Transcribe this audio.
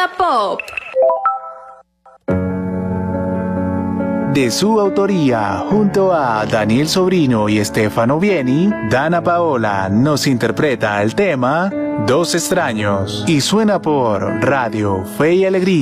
Cultura Pop. De su autoría, junto a Daniel Sobrino y Stefano Vieni, Dana Paola nos interpreta el tema Dos Extraños y suena por Radio Fe y Alegría.